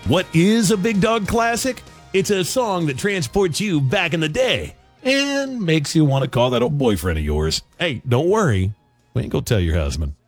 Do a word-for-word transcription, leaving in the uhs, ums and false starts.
What is a Big Dog classic? It's a song that transports you back in the day and makes you want to call that old boyfriend of yours. Hey, don't worry. We ain't gonna tell your husband.